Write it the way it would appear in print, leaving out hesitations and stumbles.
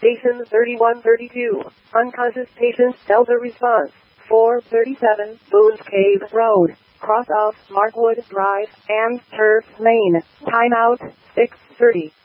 Station 3132. Unconscious patient Delta response. 437 Boone's Cave Road. Cross of Markwood Drive and Turf Lane. Timeout 6:30.